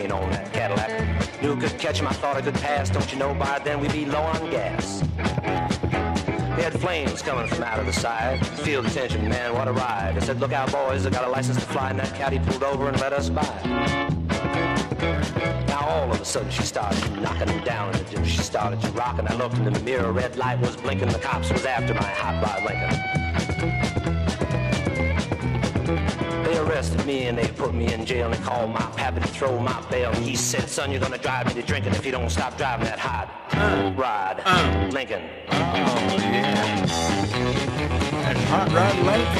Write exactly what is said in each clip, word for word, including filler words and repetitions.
on that Cadillac. Knew a good catch him, I thought I could pass. Don't you know by then we'd be low on gas. They had flames coming from out of the side. Feel the tension, man, what a ride. I said, look out, boys, I got a license to fly. And that caddy pulled over and let us by. Now all of a sudden she started knocking down in the gym. She started to rockin'. I looked in the mirror, red light was blinking. The cops was after my hot rod Lincoln. They arrested me and they put me in jail and they called my pappy to throw my bail. And he said, son, you're gonna drive me to drinking if you don't stop driving that hot uh, rod uh, Lincoln. Oh, yeah. That hot rod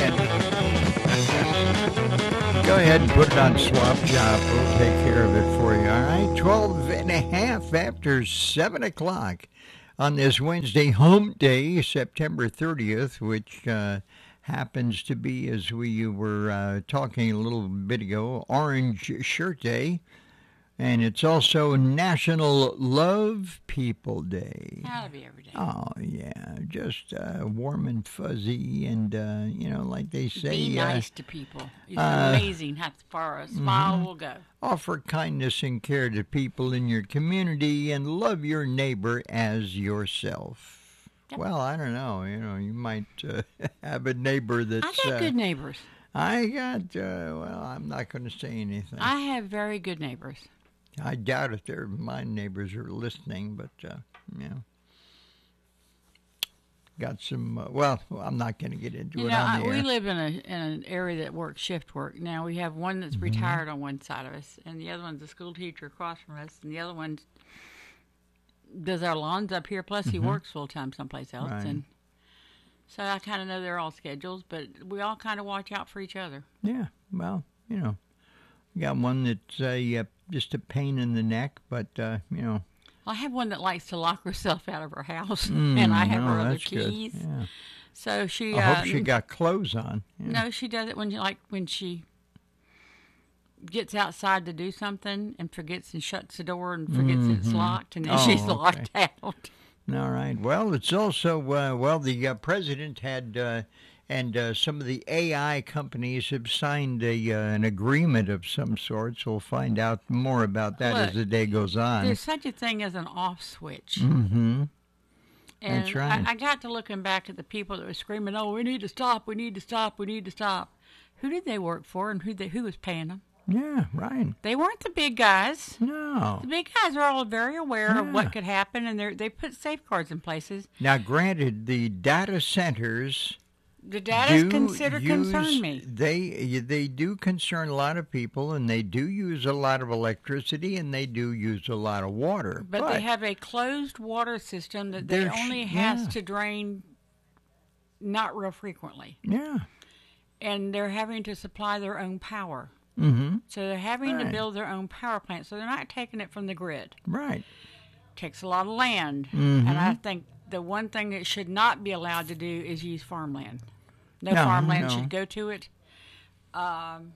Lincoln. Go ahead and put it on Swap Job. We'll take care of it for you, all right? twelve and a half after seven o'clock on this Wednesday, Hump Day, September thirtieth, which uh, happens to be, as we were uh, talking a little bit ago, Orange Shirt Day. And it's also National Love People Day. That'll be every day. Oh, yeah. Just uh, warm and fuzzy and, uh, you know, like they say. Be nice uh, to people. It's uh, amazing how far a smile mm-hmm. will go. Offer kindness and care to people in your community and love your neighbor as yourself. Yep. Well, I don't know. You know, you might uh, have a neighbor that's... I got uh, good neighbors. I got, uh, well, I'm not going to say anything. I have very good neighbors. I doubt if they're my neighbors are listening, but, uh, you know, got some, uh, well, I'm not going to get into you it know, on the I, air. we live in, a, in an area that works shift work. Now, we have one that's mm-hmm. retired on one side of us, and the other one's a school teacher across from us, and the other one does our lawns up here, plus mm-hmm. he works full-time someplace else. Right. And so I kind of know they're all schedules, but we all kind of watch out for each other. Yeah, well, you know, we got one that's a... Uh, just a pain in the neck, but, uh, you know. I have one that likes to lock herself out of her house, mm, and I have no, her other that's keys. Good. Yeah. So she. I uh, hope she got clothes on. Yeah. No, she does it when you like when she gets outside to do something and forgets and shuts the door and forgets mm-hmm. it's locked, and then oh, she's okay. locked out. All right. Well, it's also uh, well the uh, president had. Uh, And uh, some of the A I companies have signed a uh, an agreement of some sort, so we'll find out more about that Look, as the day goes on. There's such a thing as an off switch. Mm-hmm. And That's right. I, I got to looking back at the people that were screaming, "Oh, we need to stop! We need to stop! We need to stop!" Who did they work for, and who they who was paying them? Yeah, right. They weren't the big guys. No. The big guys are all very aware yeah. of what could happen, and they they put safeguards in places. Now, granted, the data centers. The data considered use, concern me. They they do concern a lot of people, and they do use a lot of electricity, and they do use a lot of water. But, but they have a closed water system that they only has yeah. to drain not real frequently. Yeah. And they're having to supply their own power. Mm-hmm. So they're having right. to build their own power plant. So they're not taking it from the grid. Right. Takes a lot of land. Mm-hmm. And I think the one thing that should not be allowed to do is use farmland. No, no farmland no. should go to it. Um,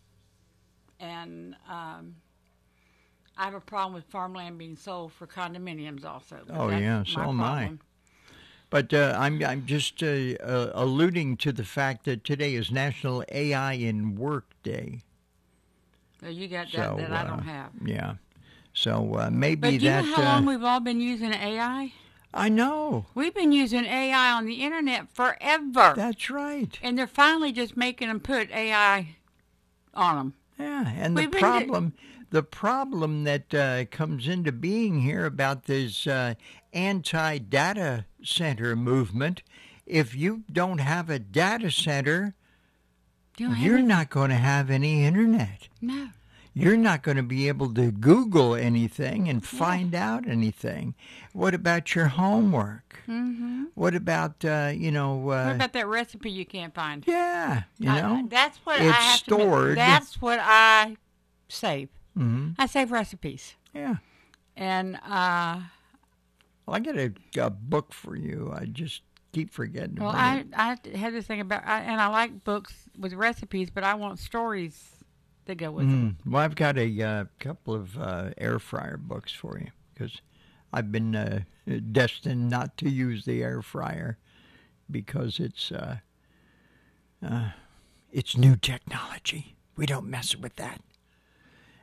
and um, I have a problem with farmland being sold for condominiums also. Oh, yeah, so am I. But uh, I'm, I'm just uh, uh, alluding to the fact that today is National A I in Work Day. Well, you got that so, that uh, I don't have. Yeah. So uh, maybe but do that... you know how uh, long we've all been using A I? I know. We've been using A I on the internet forever. That's right. And they're finally just making them put A I on them. Yeah, and the We've been problem, d- the problem that uh, comes into being here about this uh, anti-data center movement, if you don't have a data center, you're not going to have any internet. No. You're not going to be able to Google anything and find yeah. out anything. What about your homework? Mm-hmm. What about, uh, you know... Uh, what about that recipe you can't find? Yeah, you know. I, that's what it's I have stored. to admit, that's what I save. Mm-hmm. I save recipes. Yeah. And, uh... Well, I got a, a book for you. I just keep forgetting well, about I, it. I had this thing about... I, and I like books with recipes, but I want stories... that go with mm. it. Well, I've got a uh, couple of uh, air fryer books for you because I've been uh, destined not to use the air fryer because it's uh, uh, it's new technology. We don't mess with that.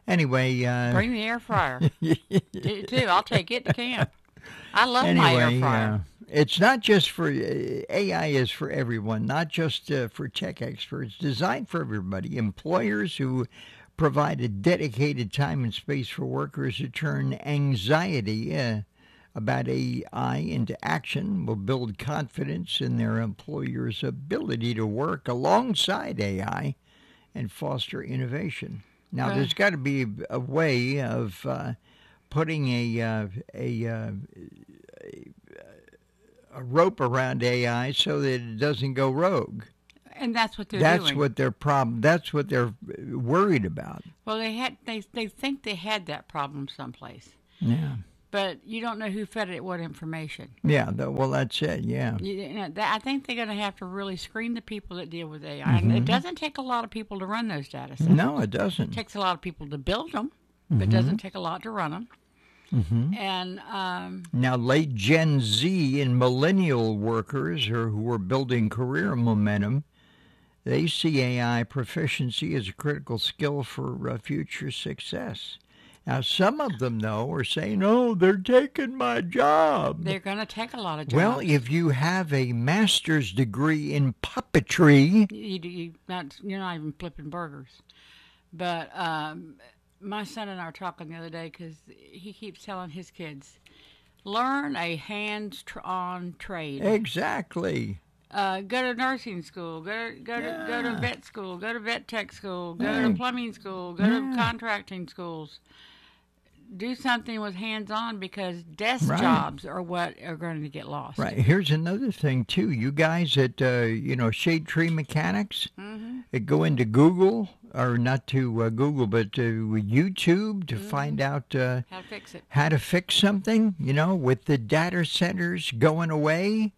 Anyway, uh, Bring the air fryer. Do too. I'll take it to camp. I love anyway, my air fryer. Uh, it's not just for, uh, A I is for everyone, not just uh, for tech experts, designed for everybody. Employers who provide a dedicated time and space for workers to turn anxiety uh, about A I into action will build confidence in their employer's ability to work alongside A I and foster innovation. Now, Right. there's got to be a way of uh, putting a uh, a, uh, a a rope around A I so that it doesn't go rogue. And that's what they're That's doing. what their problem. That's what they're worried about. Well, they had they they think they had that problem someplace, Yeah. but you don't know who fed it what information. Yeah. That, well, that's it. Yeah. You, you know, that, I think they're going to have to really screen the people that deal with A I. Mm-hmm. And it doesn't take a lot of people to run those data sets. No, it It doesn't. takes a lot of people to build them, but it doesn't take a lot to run them. Mm-hmm. And um, Now, late Gen Z and millennial workers or who are building career momentum, they see A I proficiency as a critical skill for uh, future success. Now, some of them, though, are saying, oh, they're taking my job. they're going to take a lot of jobs. Well, if you have a master's degree in puppetry, you, you not you're not even flipping burgers. But um, my son and I were talking the other day because he keeps telling his kids, learn a hands-on trade. exactly. Uh, go to nursing school. Go to go to go to Yeah. vet school. Go to vet tech school. Go Yeah. to plumbing school. Go Yeah. to contracting schools. Do something with hands-on because desk Right. jobs are what are going to get lost. Right. Here's another thing, too. You guys at, uh, you know, Shade Tree Mechanics, Mm-hmm. that go into Google, or not to uh, Google, but to YouTube to Mm-hmm. find out uh, How to fix it? how to fix something, you know, with the data centers going away.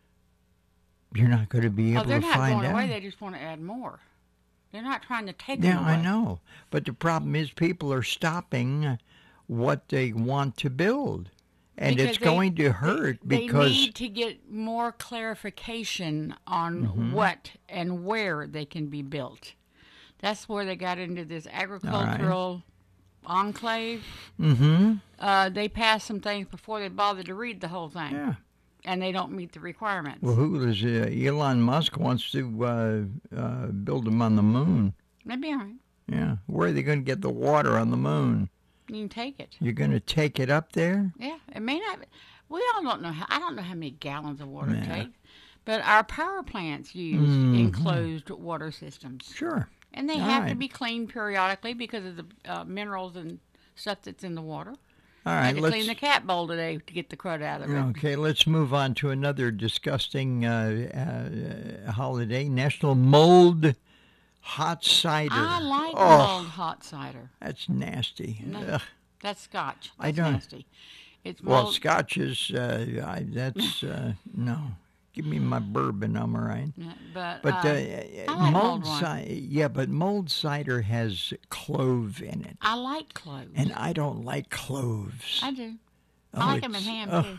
You're not going to be able Oh, they're to not find going out. away. They just want to add more. They're not trying to take Yeah, them away. I know. But the problem is people are stopping what they want to build. And Because it's they- going to hurt They because need to get more clarification on Mm-hmm. what and where they can be built. That's where they got into this agricultural enclave. mm-hmm. Uh, they passed some things before they bothered to read the whole thing, Yeah. and they don't meet the requirements. Well, who is uh, Elon Musk wants to uh, uh, build them on the moon? They'd be all right. Yeah. Where are they going to get the water on the moon? You can take it. You're going to take it up there? Yeah, it may not. We all don't know how. I don't know how many gallons of water it Yeah. takes, but our power plants use Mhm. enclosed water systems. Sure. And they All have to right. be cleaned periodically because of the uh, minerals and stuff that's in the water. All I right. had to Let's. clean the cat bowl today to get the crud out of it. Okay, let's move on to another disgusting uh, uh, holiday, National Mulled Hot Cider. I like oh, mulled hot cider. That's nasty. No. Ugh. That's Scotch. I That's don't- nasty. It's Well, mulled. Scotch is, uh, I, that's, uh, no. Give me my bourbon, I'm all right. Yeah, but But uh, uh, like mulled mulled wine. cider, yeah, but mulled cider has clove in it, I like cloves. and I don't like cloves. I do. Oh, I like them in it's- ham oh. too.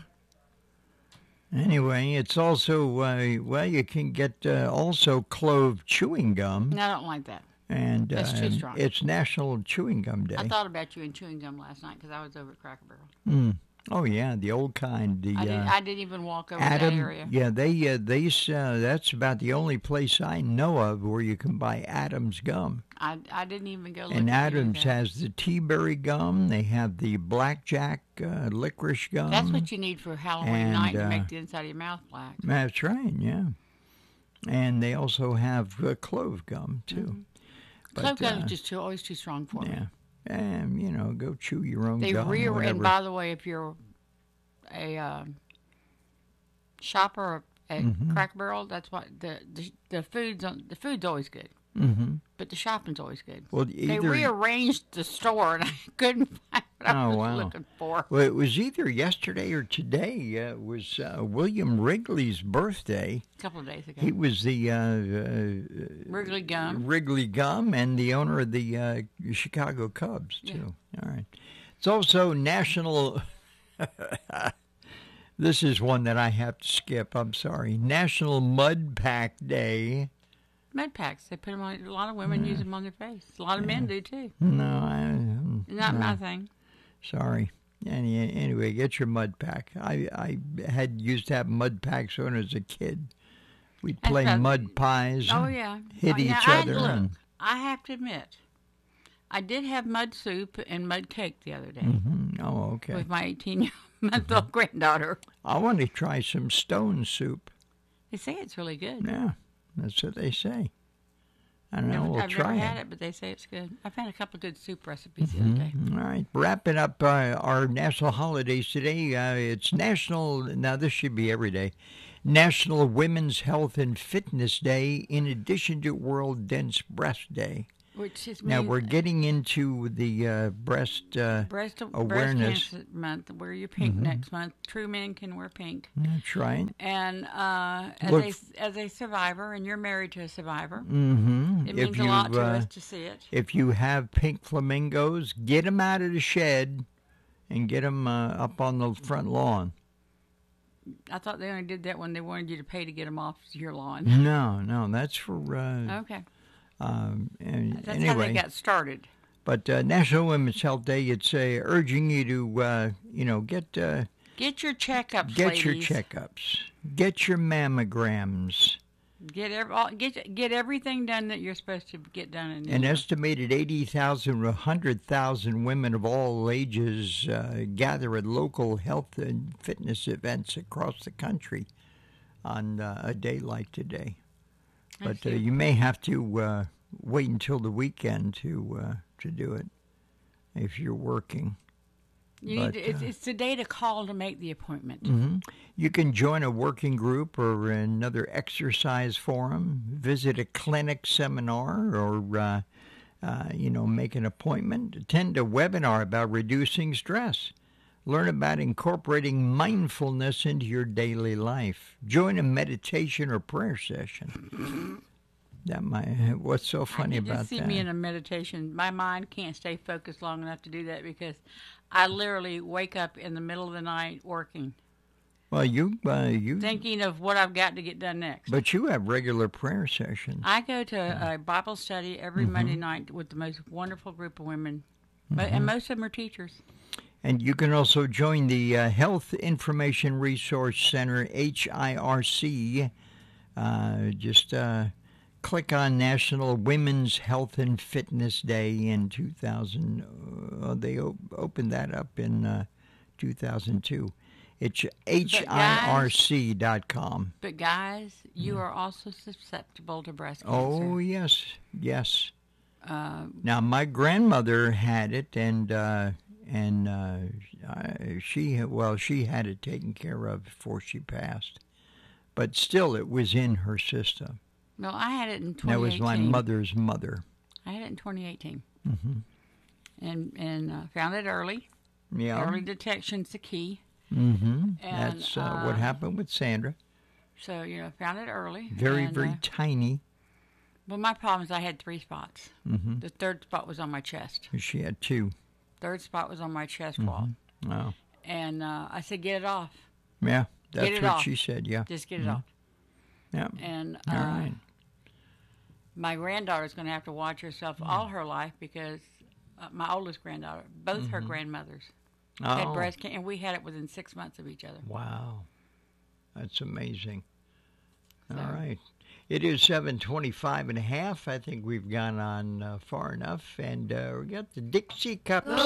Anyway, it's also uh, well, you can get uh, also clove chewing gum, No, I don't like that. and That's uh, too strong. it's National Chewing Gum Day. I thought about you and chewing gum last night because I was over at Cracker Barrel. Mm. Oh yeah, the old kind. The I, did, uh, I didn't even walk over to Adam. that area. Yeah, they uh, they uh, that's about the only place I know of where you can buy Adams gum. I, I didn't even go look And at any of Adams that. has the tea berry gum. They have the blackjack uh, licorice gum. That's what you need for Halloween and, night to uh, make the inside of your mouth black. That's right. Yeah. And they also have uh, clove gum too. But, Clove gum uh, is just too, always too strong for me. Yeah. And you know, go chew your own They gum. rear whatever. and by the way, if you're a um, shopper at Mm-hmm. Cracker Barrel, that's what the the, the food's on, the food's always good, Mm-hmm. but the shopping's always good. Well, They either rearranged the store, and I couldn't find what I Oh, was wow. looking for. well, it was either yesterday or today. Uh, it was uh, William Wrigley's birthday. A couple of days ago, He was the uh, uh, Wrigley gum. Wrigley Gum and the owner of the uh, Chicago Cubs, too. All right. It's also National... This is one that I have to skip. I'm sorry. National Mud Pack Day. Med packs. They put them on. A lot of women use them on their face. A lot of men do too. No, I, something. Not No, my thing. sorry. Any, anyway, get your mud pack. I, I had used to have mud packs when I was a kid. We'd That's play about- mud pies. Oh and yeah. Hit Uh, now, each I, other. look, and, I have to admit, I did have mud soup and mud cake the other day Mhm. Oh, okay. with my eighteen-month-old granddaughter. I want to try some stone soup. They say it's really good. Yeah, that's what they say. I don't know. Never- we'll I've try never it. had it, but they say it's good. I found a couple of good soup recipes the other day. All right, wrapping up uh, our national holidays today. Uh, it's National, now this should be every day, National Women's Health and Fitness Day, in addition to World Dense Breast Day. Which is Now, means we're getting into the uh, breast uh, breast, awareness. breast cancer month. Wear your pink next month. True men can wear pink. That's right. And uh, as, Look- a, as a survivor, and you're married to a survivor, Mm-hmm. it means a lot to us to see it. If you have pink flamingos, get them out of the shed and get them uh, up on the front lawn. I thought they only did that when they wanted you to pay to get them off your lawn. No, no, that's for uh, Okay. um, and That's how anyway. they got started. But uh, National Women's Health Day, it's uh, urging you to, uh, you know, get uh, Get your checkups, get ladies. your checkups, get your mammograms. Get every, all, get get everything done that you're supposed to get done. In An this estimated eighty thousand, one hundred thousand women of all ages uh, gather at local health and fitness events across the country on uh, a day like today. I But uh, see. you may have to uh, wait until the weekend to uh, to do it if you're working. You need but, to, it's, uh, it's the day to call to make the appointment. hmm You can join a working group or another exercise forum, visit a clinic, seminar, or uh, uh, you know, make an appointment. Attend a webinar about reducing stress. Learn about incorporating mindfulness into your daily life. Join a meditation or prayer session. That might. What's so funny I can about just see that? me in a meditation. My mind can't stay focused long enough to do that because I literally wake up in the middle of the night working, well, you, uh, you, thinking of what I've got to get done next. but you have regular prayer sessions. I go to a Bible study every Mm-hmm. Monday night with the most wonderful group of women, Mo- and most of them are teachers. And you can also join the uh, Health Information Resource Center, H I R C. Uh, just uh, click on National Women's Health and Fitness Day in two thousand. Uh, they op- opened that up in uh, two thousand two. It's H I R C dot com. But guys, you are also susceptible to breast cancer. Mm. Oh, yes, yes. Uh, Now, my grandmother had it, and uh, and uh, I, she well, she had it taken care of before she passed, but still, it was in her system. no, I had it in That twenty was eighteen. my mother's mother. I had it in twenty eighteen, hmm and and uh, found it early. Yeah. Early detection's the key. Mm-hmm. And, That's uh, what uh, happened with Sandra. So you know, found it early. Very, and, very uh, tiny. well, my problem is I had three spots. Mm-hmm. The third spot was on my chest. She had two. Third spot was on my chest Mm-hmm. wall, Oh, and uh, I said, "Get it off. yeah. That's it what off. she said. Yeah. Just get it off." Yeah. And uh, All right. my granddaughter's going to have to watch herself Hmm. all her life because uh, my oldest granddaughter, both her grandmothers, had Mm-hmm. Oh, breast cancer, and we had it within six months of each other. wow. That's amazing. So- All right. It is seven twenty-five and a half. I think we've gone on uh, far enough. And uh, we got the Dixie Cup